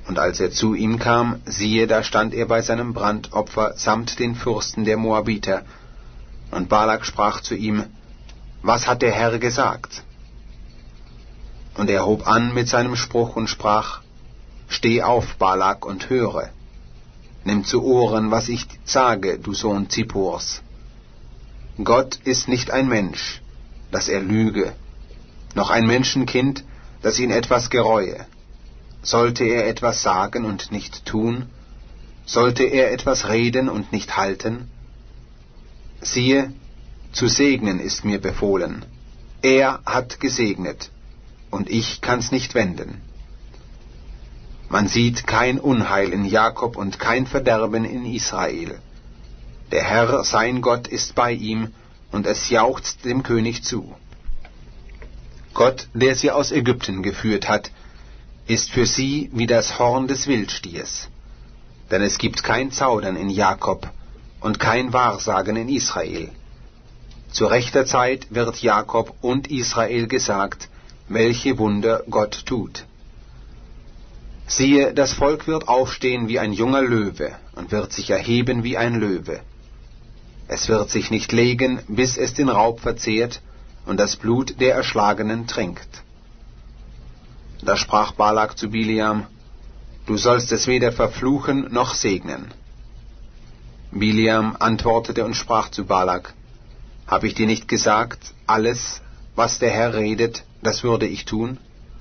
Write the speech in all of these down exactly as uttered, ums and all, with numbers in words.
Und als er zu ihm kam, siehe, da stand er bei seinem Brandopfer samt den Fürsten der Moabiter. Und Balak sprach zu ihm, was hat der Herr gesagt? Und er hob an mit seinem Spruch und sprach, steh auf, Balak, und höre. Nimm zu Ohren, was ich sage, du Sohn Zippors. Gott ist nicht ein Mensch, dass er lüge, noch ein Menschenkind, dass ihn etwas gereue. Sollte er etwas sagen und nicht tun? Sollte er etwas reden und nicht halten? Siehe, zu segnen ist mir befohlen. Er hat gesegnet, und ich kann's nicht wenden. Man sieht kein Unheil in Jakob und kein Verderben in Israel. Der Herr, sein Gott, ist bei ihm, und es jauchzt dem König zu. Gott, der sie aus Ägypten geführt hat, ist für sie wie das Horn des Wildstiers. Denn es gibt kein Zaudern in Jakob und kein Wahrsagen in Israel. Zu rechter Zeit wird Jakob und Israel gesagt, welche Wunder Gott tut. Siehe, das Volk wird aufstehen wie ein junger Löwe und wird sich erheben wie ein Löwe. Es wird sich nicht legen, bis es den Raub verzehrt und das Blut der Erschlagenen trinkt. Da sprach Balak zu Bileam, du sollst es weder verfluchen noch segnen. Bileam antwortete und sprach zu Balak, hab ich dir nicht gesagt, alles, was der Herr redet, das würde ich tun?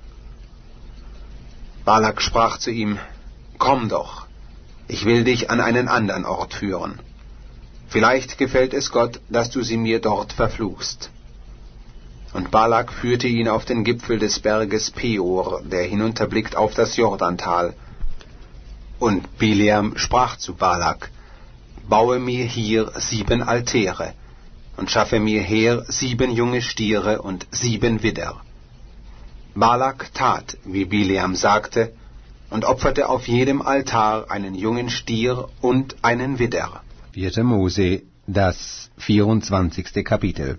Balak sprach zu ihm, komm doch, ich will dich an einen anderen Ort führen. Vielleicht gefällt es Gott, dass du sie mir dort verfluchst. Und Balak führte ihn auf den Gipfel des Berges Peor, der hinunterblickt auf das Jordantal. Und Bileam sprach zu Balak, baue mir hier sieben Altäre und schaffe mir her sieben junge Stiere und sieben Widder. Balak tat, wie Bileam sagte, und opferte auf jedem Altar einen jungen Stier und einen Widder. vierte Mose, das vierundzwanzigste Kapitel.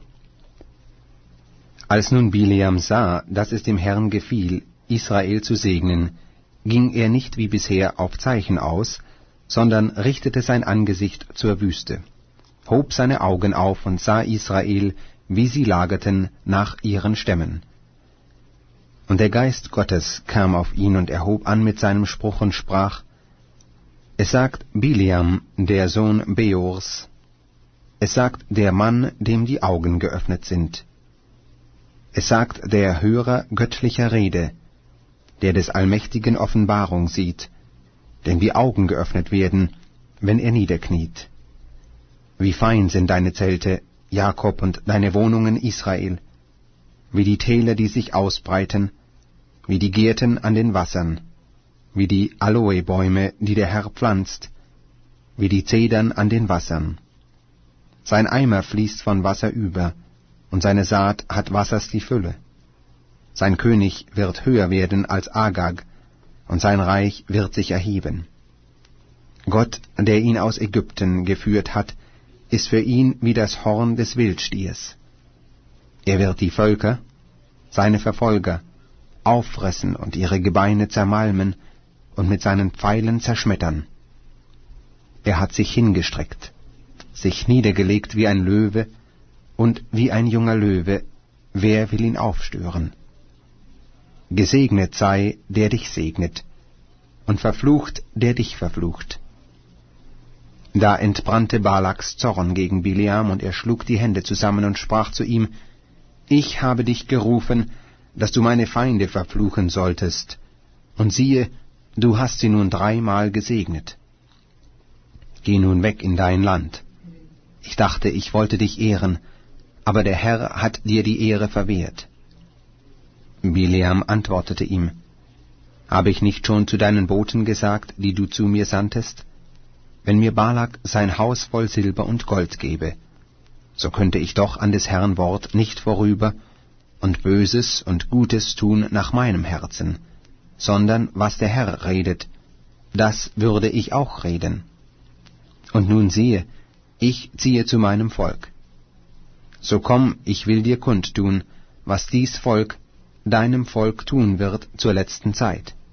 Als nun Bileam sah, dass es dem Herrn gefiel, Israel zu segnen, ging er nicht wie bisher auf Zeichen aus, sondern richtete sein Angesicht zur Wüste, hob seine Augen auf und sah Israel, wie sie lagerten nach ihren Stämmen. Und der Geist Gottes kam auf ihn und er hob an mit seinem Spruch und sprach, es sagt Bileam, der Sohn Beors, es sagt der Mann, dem die Augen geöffnet sind. Es sagt der Hörer göttlicher Rede, der des Allmächtigen Offenbarung sieht, dem die Augen geöffnet werden, wenn er niederkniet. Wie fein sind deine Zelte, Jakob, und deine Wohnungen, Israel, wie die Täler, die sich ausbreiten, wie die Gärten an den Wassern, wie die Aloebäume, die der Herr pflanzt, wie die Zedern an den Wassern. Sein Eimer fließt von Wasser über, und seine Saat hat Wassers die Fülle. Sein König wird höher werden als Agag, und sein Reich wird sich erheben. Gott, der ihn aus Ägypten geführt hat, ist für ihn wie das Horn des Wildstiers. Er wird die Völker, seine Verfolger, auffressen und ihre Gebeine zermalmen und mit seinen Pfeilen zerschmettern. Er hat sich hingestreckt, sich niedergelegt wie ein Löwe, und wie ein junger Löwe, wer will ihn aufstören? Gesegnet sei, der dich segnet, und verflucht, der dich verflucht. Da entbrannte Balaks Zorn gegen Bileam, und er schlug die Hände zusammen und sprach zu ihm, ich habe dich gerufen, dass du meine Feinde verfluchen solltest, und siehe, du hast sie nun dreimal gesegnet. Geh nun weg in dein Land. Ich dachte, ich wollte dich ehren, aber der Herr hat dir die Ehre verwehrt. Bileam antwortete ihm, habe ich nicht schon zu deinen Boten gesagt, die du zu mir sandtest? Wenn mir Balak sein Haus voll Silber und Gold gebe, so könnte ich doch an des Herrn Wort nicht vorüber und Böses und Gutes tun nach meinem Herzen, sondern was der Herr redet, das würde ich auch reden. Und nun siehe, ich ziehe zu meinem Volk. So komm, ich will dir kundtun, was dies Volk deinem Volk tun wird zur letzten Zeit.